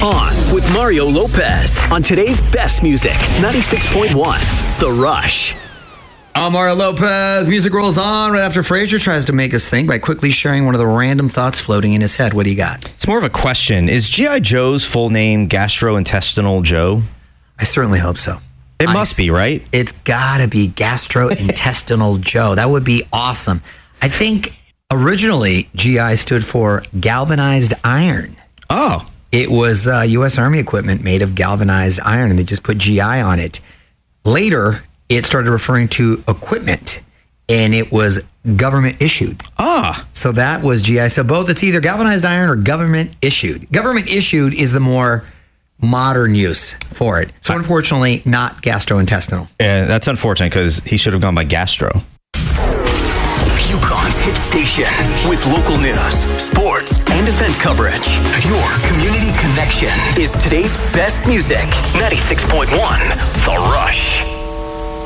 On with Mario Lopez on today's best music, 96.1, The Rush. I'm Mario Lopez. Music rolls on right after Frazier tries to make us think by quickly sharing one of the random thoughts floating in his head. What do you got? It's more of a question. Is G.I. Joe's full name Gastrointestinal Joe? I certainly hope so. It must be, right? It's got to be Gastrointestinal Joe. That would be awesome. I think originally GI stood for galvanized iron. Oh. It was U.S. Army equipment made of galvanized iron, and they just put GI on it. Later, it started referring to equipment, and it was government issued. Ah. So that was GI. So both, it's either galvanized iron or government issued. Government issued is the more modern use for it. So unfortunately, not gastrointestinal. Yeah, that's unfortunate because he should have gone by Gastro. Yukon's hit station with local news, sports, and event coverage. Your community connection is today's best music, 96.1, The Rush.